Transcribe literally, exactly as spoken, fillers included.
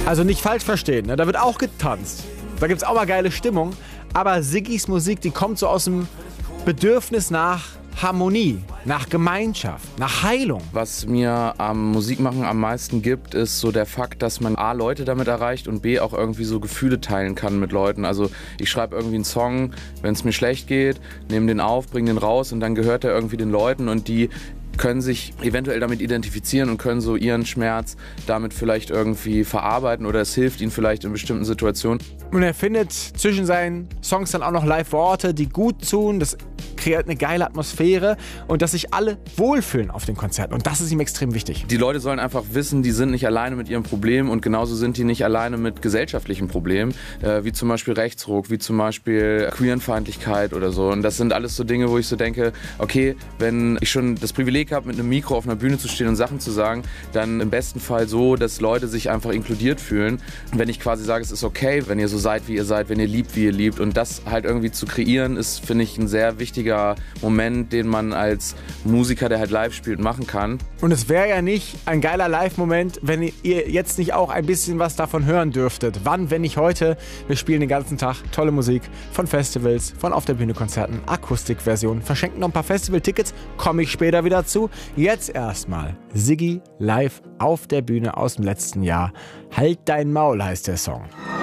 Also nicht falsch verstehen, ne? Da wird auch getanzt. Da gibt es auch mal geile Stimmung. Aber Siggis Musik, die kommt so aus dem Bedürfnis nach Harmonie, nach Gemeinschaft, nach Heilung. Was mir am Musikmachen am meisten gibt, ist so der Fakt, dass man A, Leute damit erreicht und B, auch irgendwie so Gefühle teilen kann mit Leuten. Also ich schreibe irgendwie einen Song, wenn es mir schlecht geht, nehme den auf, bringe den raus und dann gehört er irgendwie den Leuten und die können sich eventuell damit identifizieren und können so ihren Schmerz damit vielleicht irgendwie verarbeiten oder es hilft ihnen vielleicht in bestimmten Situationen. Und er findet zwischen seinen Songs dann auch noch Live-Worte, die gut tun. Das kreiert eine geile Atmosphäre und dass sich alle wohlfühlen auf den Konzerten. Und das ist ihm extrem wichtig. Die Leute sollen einfach wissen, die sind nicht alleine mit ihrem Problem und genauso sind die nicht alleine mit gesellschaftlichen Problemen, äh, wie zum Beispiel Rechtsruck, wie zum Beispiel Queerenfeindlichkeit oder so. Und das sind alles so Dinge, wo ich so denke, okay, wenn ich schon das Privileg habe, mit einem Mikro auf einer Bühne zu stehen und Sachen zu sagen, dann im besten Fall so, dass Leute sich einfach inkludiert fühlen. Wenn ich quasi sage, es ist okay, wenn ihr so seid, wie ihr seid, wenn ihr liebt, wie ihr liebt. Und das halt irgendwie zu kreieren, ist, finde ich, ein sehr wichtiger Moment, den man als Musiker, der halt live spielt, machen kann. Und es wäre ja nicht ein geiler Live-Moment, wenn ihr jetzt nicht auch ein bisschen was davon hören dürftet. Wann, wenn nicht heute? Wir spielen den ganzen Tag tolle Musik von Festivals, von Auf der Bühne Konzerten, Akustikversionen, verschenken noch ein paar Festival-Tickets, komme ich später wieder zu. Jetzt erstmal Siggi live auf der Bühne aus dem letzten Jahr. Halt dein Maul heißt der Song.